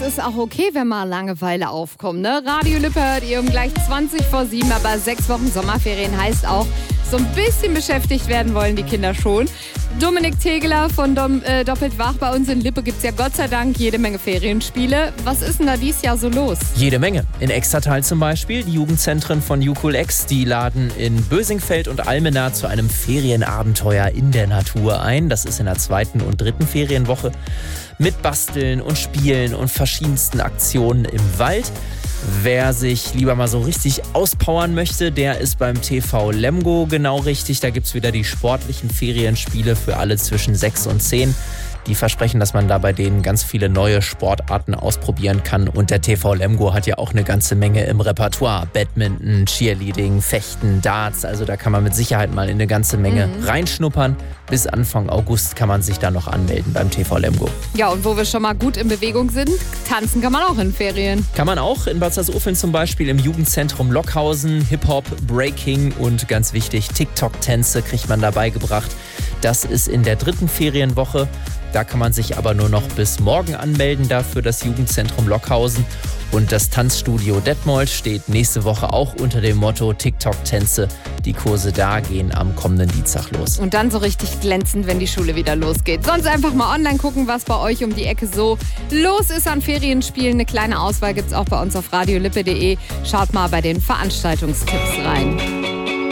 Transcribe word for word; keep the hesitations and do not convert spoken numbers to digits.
ist auch okay, wenn mal Langeweile aufkommt, ne? Radio Lippe hört ihr um gleich zwanzig vor sieben, aber sechs Wochen Sommerferien heißt auch, so ein bisschen beschäftigt werden wollen die Kinder schon. Dominik Tegeler von Dom, äh, Doppelt Wach. Bei uns in Lippe gibt es ja Gott sei Dank jede Menge Ferienspiele. Was ist denn da dieses Jahr so los? Jede Menge. In Extertal zum Beispiel. Die Jugendzentren von Jukulex, die laden in Bösingfeld und Almenau zu einem Ferienabenteuer in der Natur ein. Das ist in der zweiten und dritten Ferienwoche. Mit Basteln und Spielen und verschiedensten Aktionen im Wald. Wer sich lieber mal so richtig auspowern möchte, der ist beim T V Lemgo genau richtig. Da gibt es wieder die sportlichen Ferienspiele für alle zwischen sechs und zehn. Die versprechen, dass man da bei denen ganz viele neue Sportarten ausprobieren kann. Und der T V Lemgo hat ja auch eine ganze Menge im Repertoire. Badminton, Cheerleading, Fechten, Darts. Also da kann man mit Sicherheit mal in eine ganze Menge mhm. reinschnuppern. Bis Anfang August kann man sich da noch anmelden beim T V Lemgo. Ja, und wo wir schon mal gut in Bewegung sind, tanzen kann man auch in Ferien. Kann man auch in Bad Salzuflen zum Beispiel im Jugendzentrum Lockhausen. Hip-Hop, Breaking und ganz wichtig, TikTok-Tänze kriegt man dabei gebracht. Das ist in der dritten Ferienwoche. Da kann man sich aber nur noch bis morgen anmelden, dafür das Jugendzentrum Lockhausen. Und das Tanzstudio Detmold steht nächste Woche auch unter dem Motto TikTok-Tänze. Die Kurse da gehen am kommenden Dienstag los. Und dann so richtig glänzend, wenn die Schule wieder losgeht. Sonst einfach mal online gucken, was bei euch um die Ecke so los ist an Ferienspielen. Eine kleine Auswahl gibt es auch bei uns auf radiolippe punkt de. Schaut mal bei den Veranstaltungstipps rein.